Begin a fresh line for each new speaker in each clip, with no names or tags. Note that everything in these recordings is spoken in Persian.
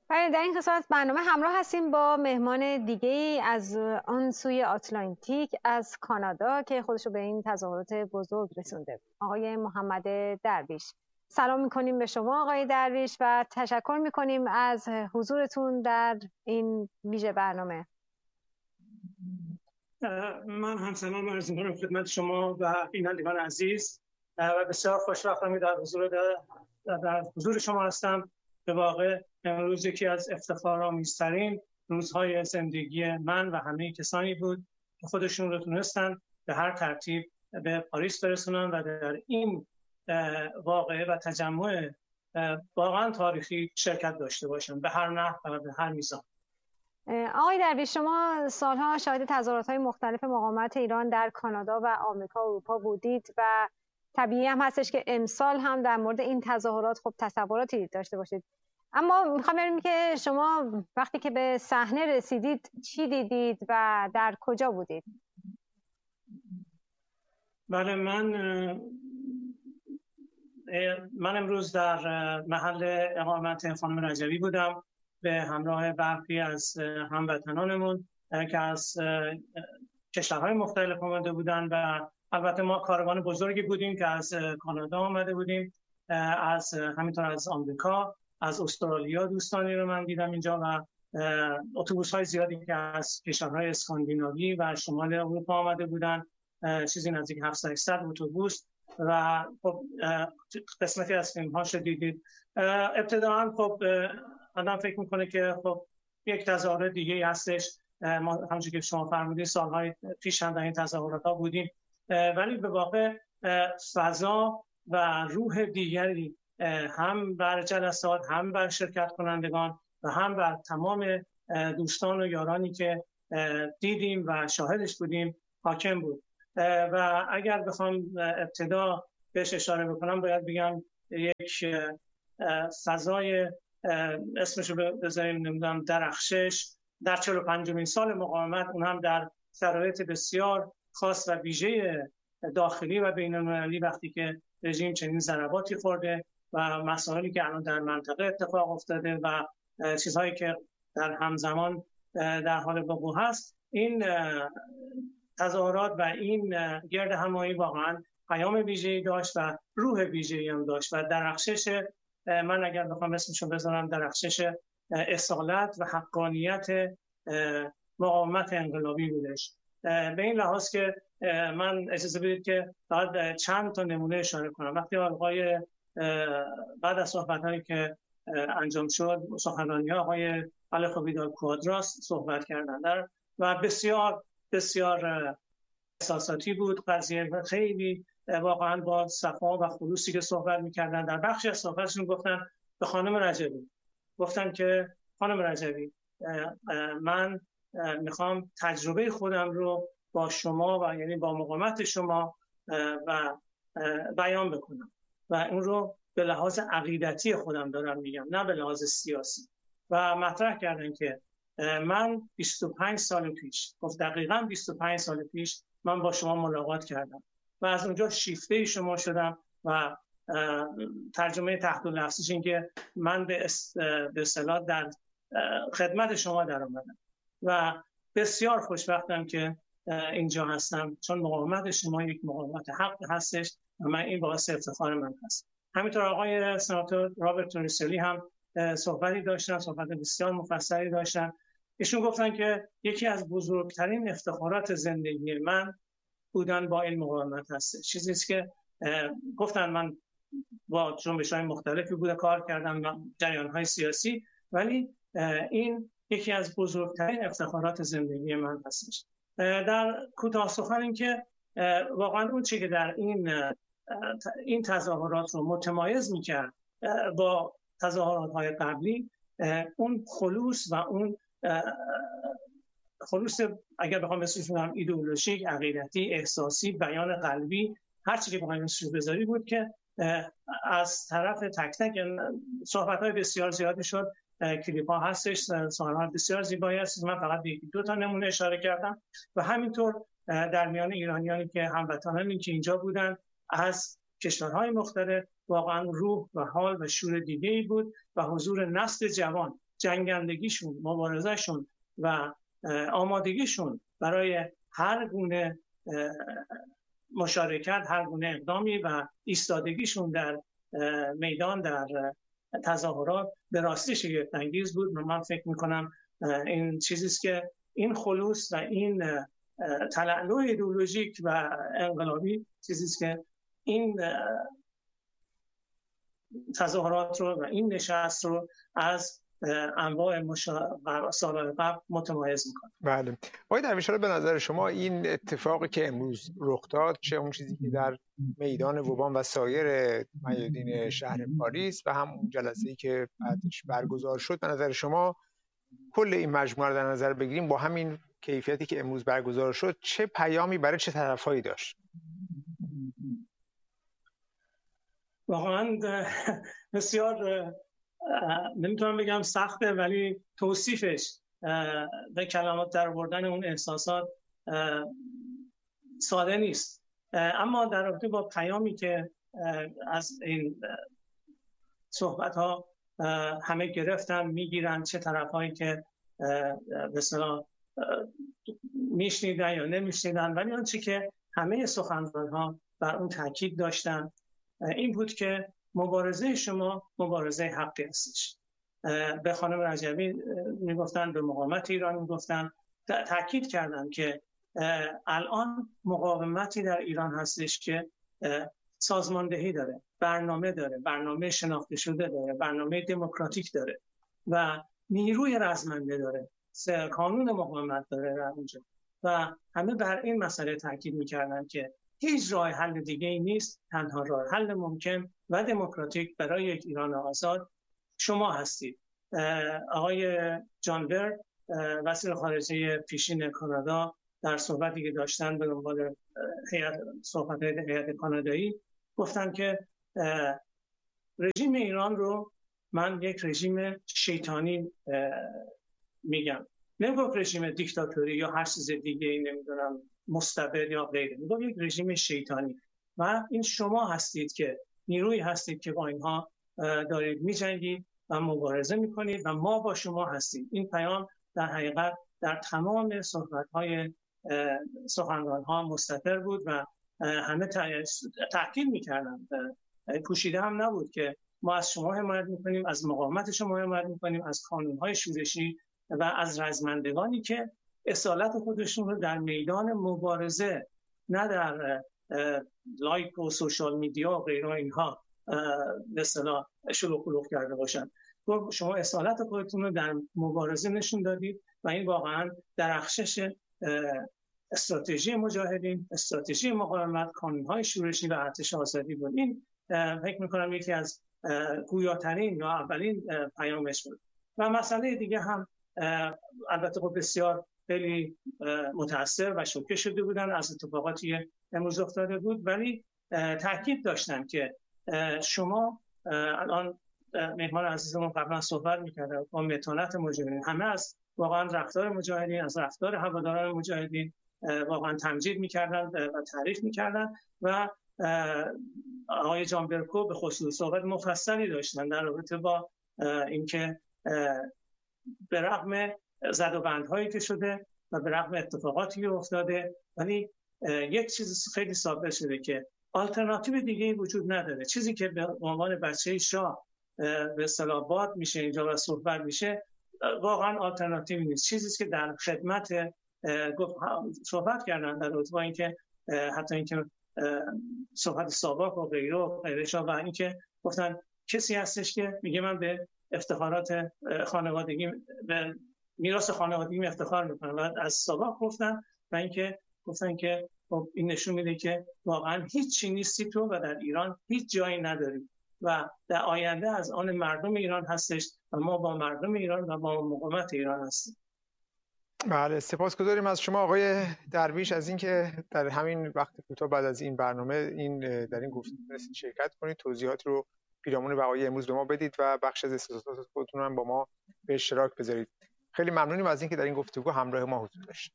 بله، در این قسمت برنامه همراه هستیم با مهمان دیگه‌ای از آن سوی آتلانتیک، از کانادا، که خودشو به این تظاهرات بزرگ رسونده، آقای محمد درویش. سلام میکنیم به شما آقای درویش و تشکر میکنیم از حضورتون در این ویژه برنامه.
من هم سلام عرض می‌کنم خدمت شما و بینندگان عزیز و بسیار خوشوقتم در حضور شما هستم. به واقع امروز یکی از افتخارآمیزترین روزهای زندگی من و همه کسانی بود که خودشون رو تونستن به هر ترتیب به پاریس برسونن و در این واقعه و تجمع واقعا تاریخی شرکت داشته باشن، به هر نحو و به هر میزان.
آقای درویش، شما سالها شاهد تظاهرات‌های مختلف مقاومت ایران در کانادا و آمریکا و اروپا بودید و طبیعی هم هستش که امسال هم در مورد این تظاهرات خب تصوراتی داشته باشید. اما میخوام ببینم که شما وقتی که به صحنه رسیدید چی دیدید و در کجا بودید؟
بله، من امروز در محل اقامت خانم رجوی بودم به همراه برخی از هموطنانمون که از کشورهای مختلف آمده بودن و البته ما کاروان بزرگی بودیم که از کانادا آمده بودیم، همینطور از آمریکا، از استرالیا دوستانی رو من دیدم اینجا و اتوبوس‌های زیادی که از کشورهای اسکاندیناوی و شمال اروپا آمده بودن، چیزی نزدیک 700 اتوبوس و خب قسمتی از فیلم‌هاش دیدید. ابتداً خب آدم فکر میکنه که خب یک تظاهرات دیگه هستش، ما همونجوری که شما فرمودید سالهای پیش هم در این تظاهرات‌ها بودیم، ولی به واقع فضا و روح دیگری هم بر جلسات، هم بر شرکت کنندگان و هم بر تمام دوستان و یارانی که دیدیم و شاهدش بودیم حاکم بود. و اگر بخوام ابتدا بهش اشاره بکنم باید بگم یک فضای اسمشو بذاریم نمیدونم درخشش در 45مین سال مقاومت، اون هم در شرایط بسیار خاص و ویژه داخلی و بین‌المللی، وقتی که رژیم چنین ضرباتی خورده و مسائلی که الان در منطقه اتفاق افتاده و چیزهایی که در همزمان در حال وقوع هست، این تظاهرات و این گرد همایی واقعا پیام ویژه‌ای داشت و روح ویژه‌ای هم داشت و درخشش، من اگر بخوام اسمشو بذارم، درخشش اصالت و حقانیت مقاومت انقلابی بودش. به این لحاظ که من اجازه بدید که بعد چند تا نمونه اشاره کنم. وقتی آقای بعد از صحبت‌هایی که انجام شد، سخنرانی‌ها آقای آلخو ویدال کوادراس صحبت کردن و بسیار بسیار احساساتی بود قضیه، خیلی واقعا با صفا و خلوصی که صحبت می‌کردن. در بخشی از صحبتشون گفتن به خانم رجوی، گفتن که خانم رجوی، من میخوام تجربه خودم رو با شما و یعنی با مقاومت شما و بیان بکنم و اون رو به لحاظ عقیدتی خودم دارم میگم، نه به لحاظ سیاسی. و مطرح کردن که من 25 سال پیش، گفت دقیقاً 25 سال پیش من با شما ملاقات کردم و از اونجا شیفته شما شدم و ترجمه تحت لفظیش این که من به اصطلاح در خدمت شما در آمدم و بسیار خوشبختم که اینجا هستم، چون مقاومت شما یک مقاومت حق هستش و من این باعث افتخار من هست. همینطور آقای سناتور رابرت توریسلی هم صحبتی داشتن، صحبت بسیار مفصلی داشتن. ایشون گفتن که یکی از بزرگترین افتخارات زندگی من بودن با این مقاومت هست. چیزی است که گفتن من با جنبش‌های مختلفی بوده کار کردم، جریان‌های سیاسی، ولی این یکی از بزرگترین افتخارات زندگی من هستش. در کوتاه سخن این که واقعا اون چیزی که در این تظاهرات رو متمایز می‌کرد با تظاهرات‌های قبلی، اون خلوص و اون خلوص، اگر بخوام اسمش بذارم، ایدئولوژیک، عقیدتی، احساسی، بیان قلبی، هر چیزی که بخوام اسمش بذاری بود که از طرف تک تک صحبت‌های بسیار زیادی شد، کلیپ‌ها هستش، صحنه‌های بسیار زیبایی هست. من فقط به دو تا نمونه اشاره کردم و همینطور در میان ایرانیانی که هموطنانی که اینجا بودن از کشورهای مختلف، واقعا روح و حال و شور دیگه‌ای بود و حضور نسل جوان جنگندگیشون، مبارزهشون و آمادگیشون برای هر گونه مشارکت، هر گونه اقدامی و ایستادگیشون در میدان، در تظاهرات به راستی شگفت‌انگیز بود. من فکر میکنم این چیزی است که این خلوص و این تلألؤ ایدئولوژیک و انقلابی چیزی است که این تظاهرات رو و این نشست رو از انواع سال‌های قبل متمایز میکنه.
بله. آقای درویش، به نظر شما این اتفاقی که امروز رخ داد، چه اون چیزی که در میدان ووبان و سایر میادین شهر پاریس و هم اون جلسه‌ای که بعدش برگزار شد، به نظر شما کل این مجموعه رو در نظر بگیریم با همین کیفیتی که امروز برگزار شد، چه پیامی برای چه طرفایی داشت؟
واقعا بسیار نمیتونم بگم سخته، ولی توصیفش به کلمات در آوردن اون احساسات ساده نیست. اما در رابطه با پیامی که از این صحبت ها همه گرفتن، میگیرن، چه طرفایی که به اصطلاح میشنیدن یا نمیشنیدن، ولی آنچه که همه سخنران ها بر اون تاکید داشتن این بود که مبارزه شما مبارزه حقی هستش. به خانم رجبی میگفتن، به مقاومت ایران میگفتن، تاکید کردن که الان مقاومتی در ایران هستش که سازماندهی داره، برنامه داره، برنامه شناخته شده داره، برنامه دموکراتیک داره و نیروی رزمنده داره، کانون مقاومت داره در اونجا و همه بر این مسئله تاکید میکردن که هیچ راه حل دیگه ای نیست. تنها راه حل ممکن و دموکراتیک برای یک ایران آزاد شما هستید. آقای جان برد، وزیر خارجه پیشین کانادا، در صحبتی که داشتن به دنبال هیئت کانادایی گفتن که رژیم ایران رو من یک رژیم شیطانی میگم. نمیگم رژیم دیکتاتوری یا هر چیز دیگه ای، نمیدونم مستبد یا غیره، میگم یک رژیم شیطانی و این شما هستید که نیروی هستید که با اینها دارید میجنگید و مبارزه میکنید و ما با شما هستیم. این پیام در حقیقت در تمام صحبت‌های سخنران‌ها مستتر بود و همه تأکید میکردن، پوشیده هم نبود که ما از شما حمایت میکنیم، از مقاومت شما حمایت میکنیم، از کانون‌های شورشی و از رزمندگانی که اصالت خودشون رو در میدان مبارزه، نه در لایک و سوشال میدیا و غیره اینها به اصطلاح شلوغ پلوغ کرده باشن. شما اصالت خودتون رو در مبارزه نشون دادید و این واقعا درخشش استراتژی مجاهدین، استراتژی مقاومت، کانون‌های شورشی و ارتش آزادی بود. این فکر می‌کنم یکی از گویاترین یا اولین پیامش بود. و مسئله دیگه هم البته بسیار خیلی متاثر و شوکه شده بودن از اتفاقاتی امروز افتاده بود، ولی تاکید داشتن که شما الان مهمان عزیزمون قبلا صحبت می‌کردن با متانت مجاهدین، همه از واقعا رفتار مجاهدین، از رفتار هواداران مجاهدین واقعا تمجید می‌کردن و تعریف می‌کردن و آقای جان برکو به خصوص صحبت مفصلی داشتن در رابطه با اینکه به رغم زد و بندهایی که شده و به رغم اتفاقاتی که افتاده، ولی یک چیز خیلی ثابت شده که آلترناتیو دیگه وجود نداره. چیزی که به عنوان بچه شاه به اصطلاح باد میشه اینجا و صحبت میشه واقعا آلترناتیو نیست. چیزی که در خدمت صحبت کردن در رابطه با اینکه حتی اینکه صحبت ساواک و غیرش و اینکه گفتن کسی هستش که میگه من به افتخارات خانوادگی، به میراث خانوادگی افتخار میکنم و از ساواک گفتن و اینکه گفتن که این نشون میده که واقعا هیچ چیزی نیستی تو و در ایران هیچ جایی نداری و در آینده از آن مردم ایران هستش و ما با مردم ایران و با مقاومت ایران هستیم.
بله، سپاسگزاریم از شما آقای درویش از اینکه در همین وقت کوتاه بعد از این برنامه در این گفتگو تونستید شرکت کنید، توضیحات رو پیرامون وقایع امروز به ما بدید و بخش از احساسات خودتون هم با ما به اشتراک بذارید. خیلی ممنونیم از اینکه در این گفتگو همراه ما حضور داشتید.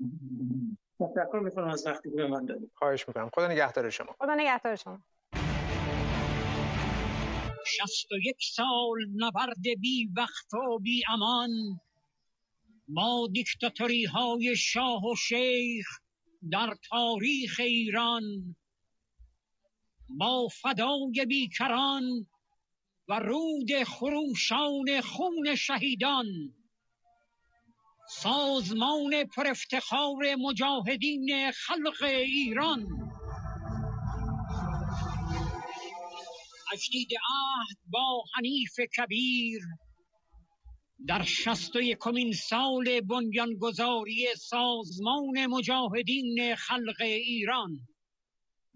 تشکر می‌کنم از وقتی که به من دادید.
خواهش می‌کنم. خدا نگهدار شما.
خدا نگهدار شما.
61 سال نبرد بی وقت و بی امان، با دیکتاتوری های شاه و شیخ در تاریخ ایران، با فدای بیکران و رود خروشان خون شهیدان، سازمان پر افتخار مجاهدین خلق ایران، تجدید عهد با حنیف کبیر در 61مین سال بنیانگذاری سازمان مجاهدین خلق ایران.